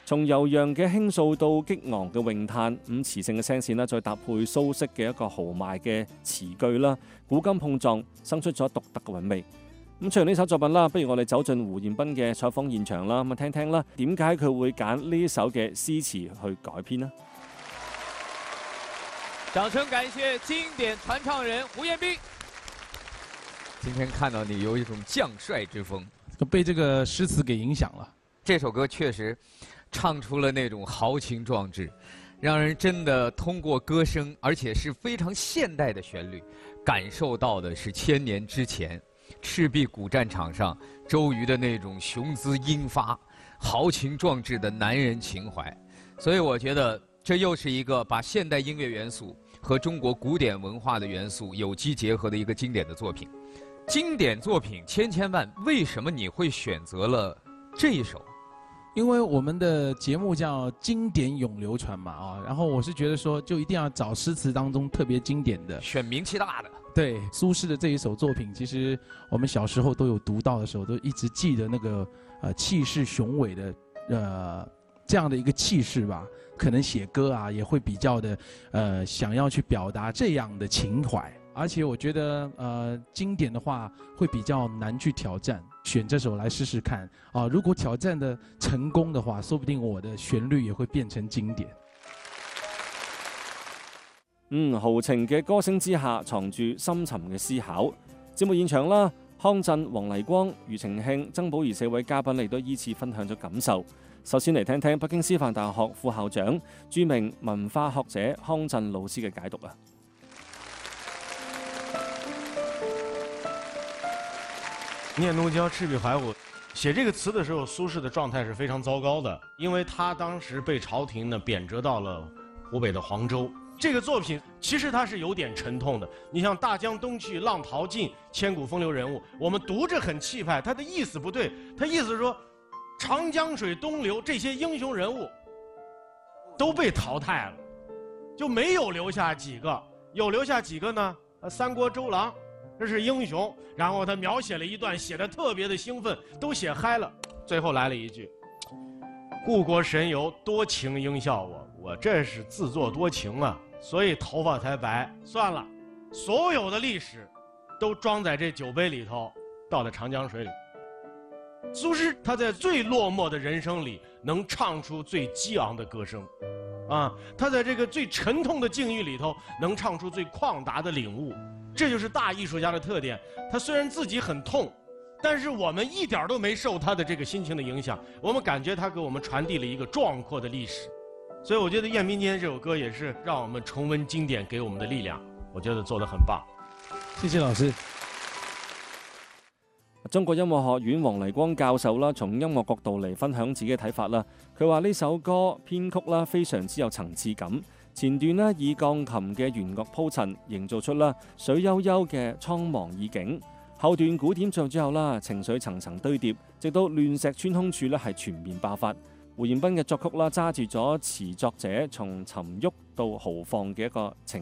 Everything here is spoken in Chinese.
從悠揚嘅輕訴到激昂嘅詠嘆，咁磁性嘅聲線啦，再搭配蘇軾嘅一個豪邁嘅詞句啦，古今碰撞，生出咗獨特嘅韻味。咁唱完呢首作品啦，不如我哋走進胡彥斌嘅採訪現場啦，咁啊聽聽啦，點解佢會揀呢首嘅詩詞去改編呢？ 掌聲感謝經典傳唱人胡彥斌。今天看到你有一種將帥之風， 被這個詩詞給影響了。 這首歌確實唱出了那種豪情壯志，讓人真的通過歌聲，而且是非常現代的旋律，感受到的是千年之前赤壁古戰場上周瑜的那種雄姿英發、豪情壯志的男人情懷。所以我覺得這又是一個把現代音樂元素和中國古典文化的元素有機結合的一個經典的作品。經典作品千千萬，為什麼你會選擇了這一首？ 因為我們的節目叫經典永流傳嘛啊，然後我是覺得說就一定要找詩詞當中特別經典的， 選名氣大的。 對，蘇軾的這一首作品，其實我們小時候都有讀到的時候，都一直記得那個氣勢雄偉的這樣的一個氣勢吧。可能寫歌啊也會比較的想要去表達這樣的情懷，而且我覺得經典的話會比較難去挑戰。選這首來試試看啊！如果挑戰的成功的話，說不定我的旋律也會變成經典。 豪情嘅歌聲之下藏住深沉嘅思考。節目現場啦，康震、黃黎光、庾澄慶、曾寶儀4位嘉賓嚟都依次分享咗感受。首先嚟聽聽北京師範大學副校長、著名文化學者康震老師嘅解讀啊！ 念奴嬌·赤壁懷古，寫這個詞的時候，蘇軾的狀態是非常糟糕的，因為他當時被朝廷呢貶謫到了湖北的黃州。這個作品其實它是有點沉痛的。你像大江東去，浪淘盡，千古風流人物，我們讀着很氣派，他的意思不對，他意思是說，長江水東流，這些英雄人物都被淘汰了，就沒有留下幾個。有留下幾個呢？三國周郎。這是英雄，然後他描寫了一段，寫得特別的興奮，都寫嗨了。最後來了一句：“故國神遊，多情應笑我。”我這是自作多情啊，所以頭髮才白。算了，所有的歷史都裝在這酒杯裡頭，倒在長江水裡。蘇軾他在最落寞的人生裡，能唱出最激昂的歌聲，啊，他在這個最沉痛的境遇裡頭，能唱出最曠達的領悟。這就是大藝術家的特點，他雖然自己很痛，但是我們一點都沒受他的這個心情的影響，我們感覺他給我們傳遞了一個壯闊的歷史。所以我覺得彥斌今天這首歌也是讓我們重溫經典給我們的力量，我覺得做得很棒。 謝謝老師。 中國音樂學院黃黎光教授啦，從音樂角度嚟分享自己嘅睇法啦。佢話呢首歌編曲啦非常之有層次感。前段呢以鋼琴嘅弦樂鋪陳，營造出啦水悠悠嘅蒼茫意境；後段古典作之後啦，情緒層層堆疊，直到亂石穿空處咧係全面爆發。胡彥斌嘅作曲啦，揸住咗詞作者從沉鬱到豪放嘅一個情